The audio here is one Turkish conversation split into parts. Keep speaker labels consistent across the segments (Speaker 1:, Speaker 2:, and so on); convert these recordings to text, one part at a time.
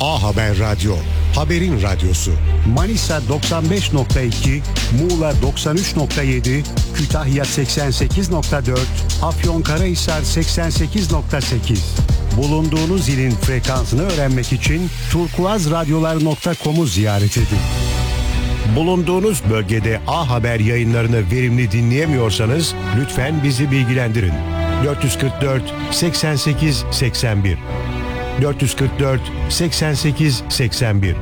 Speaker 1: A Haber Radyo, haberin radyosu. Manisa 95.2, Muğla 93.7, Kütahya 88.4, Afyonkarahisar 88.8. Bulunduğunuz ilin frekansını öğrenmek için turkuazradyolar.com'u ziyaret edin. Bulunduğunuz bölgede A Haber yayınlarını verimli dinleyemiyorsanız lütfen bizi bilgilendirin. 444 88 81 444 88 81.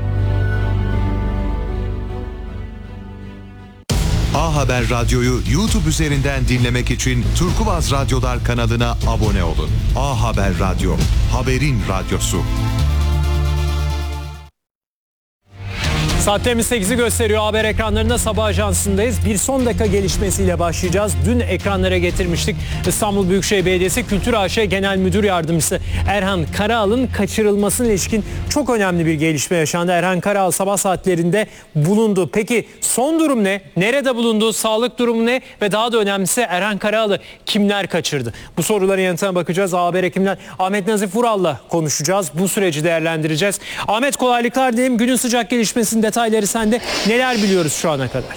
Speaker 2: A Haber Radyo'yu YouTube üzerinden dinlemek için Turkuaz Radyolar kanalına abone olun. A Haber Radyo, haberin radyosu.
Speaker 3: Saatlerimiz 8'i gösteriyor. Haber ekranlarında sabah ajansındayız. Bir son dakika gelişmesiyle başlayacağız. Dün ekranlara getirmiştik. İstanbul Büyükşehir Belediyesi Kültür AŞ Genel Müdür Yardımcısı Erhan Karaal'ın kaçırılmasına ilişkin çok önemli bir gelişme yaşandı. Erhan Karaal sabah saatlerinde bulundu. Peki son durum ne? Nerede bulundu? Sağlık durumu ne? Ve daha da önemlisi Erhan Karaal'ı kimler kaçırdı? Bu soruların yanıtına bakacağız. Haber ekiminden Ahmet Nazif Vural'la konuşacağız. Bu süreci değerlendireceğiz. Ahmet, kolaylıklar diyeyim. Günün sıcak gelişmesinde detayları sende. Neler biliyoruz şu ana kadar?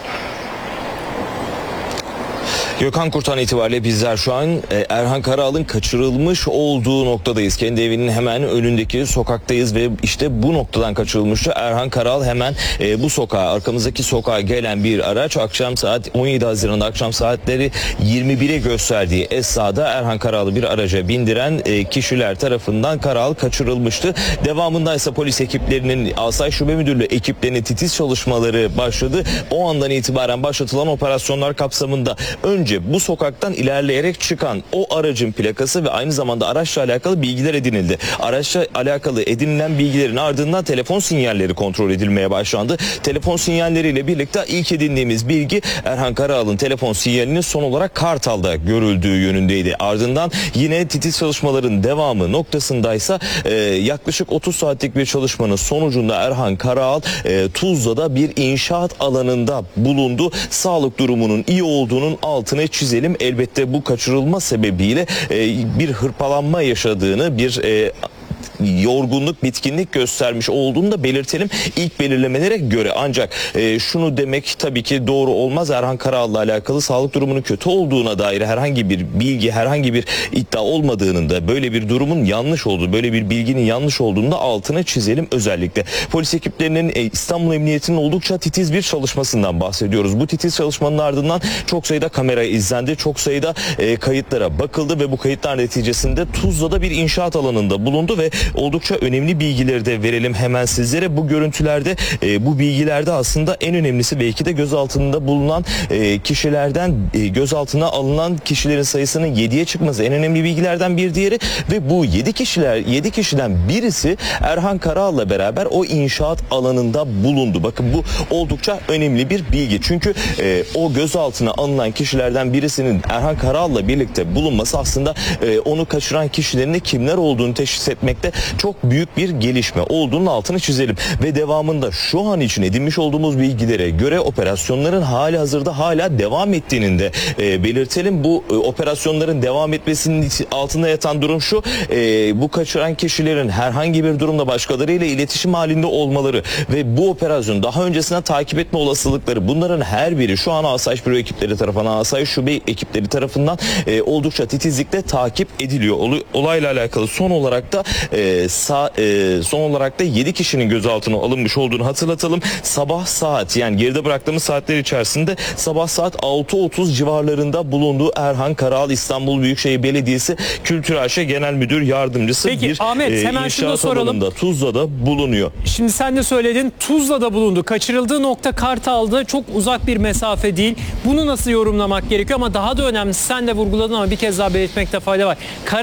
Speaker 4: Gökhan Kurtan itibariyle bizler şu an Erhan Karaal'ın kaçırılmış olduğu noktadayız. Kendi evinin hemen önündeki sokaktayız ve işte bu noktadan kaçırılmıştı. Erhan Karaal hemen bu sokağa, arkamızdaki sokağa gelen bir araç akşam saat 17 Haziran'da akşam saatleri 21'e gösterdiği esnada Erhan Karaal'ı bir araca bindiren kişiler tarafından Karaal kaçırılmıştı. Devamında ise polis ekiplerinin, Asayiş Şube Müdürlüğü ekiplerinin titiz çalışmaları başladı. O andan itibaren başlatılan operasyonlar kapsamında önce bu sokaktan ilerleyerek çıkan o aracın plakası ve aynı zamanda araçla alakalı bilgiler edinildi. Araçla alakalı edinilen bilgilerin ardından telefon sinyalleri kontrol edilmeye başlandı. Telefon sinyalleriyle birlikte ilk edindiğimiz bilgi Erhan Karaal'ın telefon sinyalinin son olarak Kartal'da görüldüğü yönündeydi. Ardından yine titiz çalışmaların devamı noktasındaysa yaklaşık 30 saatlik bir çalışmanın sonucunda Erhan Karaal Tuzla'da bir inşaat alanında bulundu. Sağlık durumunun iyi olduğunun altını çizelim. Elbette bu kaçırılma sebebiyle bir hırpalanma yaşadığını, bir yorgunluk, bitkinlik göstermiş olduğunu da belirtelim ilk belirlemelere göre. Ancak şunu demek tabii ki doğru olmaz. Erhan Karaal'la alakalı sağlık durumunun kötü olduğuna dair herhangi bir bilgi, herhangi bir iddia olmadığının da, böyle bir durumun yanlış olduğu, böyle bir bilginin yanlış olduğunu da altına çizelim özellikle. Polis ekiplerinin İstanbul Emniyeti'nin oldukça titiz bir çalışmasından bahsediyoruz. Bu titiz çalışmanın ardından çok sayıda kamera izlendi, çok sayıda kayıtlara bakıldı ve bu kayıtlar neticesinde Tuzla'da bir inşaat alanında bulundu ve oldukça önemli bilgileri de verelim hemen sizlere. Bu görüntülerde, bu bilgilerde aslında en önemlisi belki de gözaltında bulunan kişilerden, gözaltına alınan kişilerin sayısının 7'ye çıkması en önemli bilgilerden bir diğeri ve bu 7 kişiden birisi Erhan Karaal'la beraber o inşaat alanında bulundu. Bakın bu oldukça önemli bir bilgi. Çünkü o gözaltına alınan kişilerden birisinin Erhan Karaal'la birlikte bulunması aslında onu kaçıran kişilerin de kimler olduğunu teşhis etmekte çok büyük bir gelişme olduğunun altını çizelim. Ve devamında şu an için edinmiş olduğumuz bilgilere göre operasyonların hali hazırda hala devam ettiğinin de belirtelim. Bu operasyonların devam etmesinin altında yatan durum şu: bu kaçıran kişilerin herhangi bir durumda başkalarıyla iletişim halinde olmaları ve bu operasyonu daha öncesine takip etme olasılıkları, bunların her biri şu an Asayiş Büro ekipleri tarafından, Asayiş Şube ekipleri tarafından oldukça titizlikle takip ediliyor. Olayla alakalı son olarak da 7 kişinin gözaltına alınmış olduğunu hatırlatalım. Sabah saat, yani geride bıraktığımız saatler içerisinde sabah saat 6.30 civarlarında bulunduğu Erhan Karaal İstanbul Büyükşehir Belediyesi Kültür AŞ Genel Müdür Yardımcısı.
Speaker 3: Peki,
Speaker 4: bir
Speaker 3: Ahmet, hemen şunu da soralım.
Speaker 4: Tuzla'da bulunuyor.
Speaker 3: Şimdi sen de söyledin, Tuzla'da bulundu. Kaçırıldığı nokta Kartal'da, çok uzak bir mesafe değil. Bunu nasıl yorumlamak gerekiyor? Ama daha da önemlisi, sen de vurguladın ama bir kez daha belirtmekte fayda var.